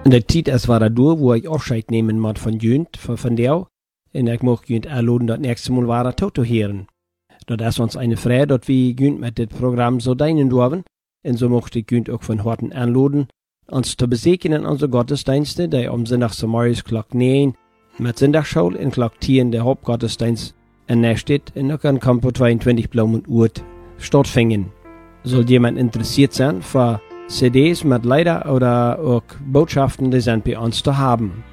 In der Zeit, es war da durch, wo ich Abscheid nehmen muss von Jünd, von der. Und ich möchte Jünd einladen, das nächste Mal war das zu hören. Das ist uns eine Freude, dass wir Jünd mit dem Programm so dienen dürfen. Und so möchte ich Jünd auch von Horten einladen, uns zu besegnen in unsere Gottesdienste, die am Sonntag zum Morgens Glock 9 mit Sonntagsschule in Glock 10 der Hauptgottesdienst in der Stadt in der Campo 22 Blauen Uhr stattfinden. Soll jemand interessiert sein für CDs mit Lieder oder auch Botschaften, die sind bei uns zu haben.